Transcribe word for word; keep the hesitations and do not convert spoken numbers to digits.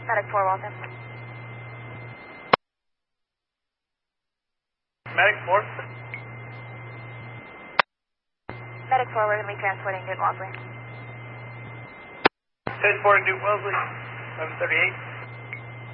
Medic four, Walton. Medic four. Medic four, we're going to be transporting Newton Wellesley. Transporting Newton Wellesley, eleven thirty-eight.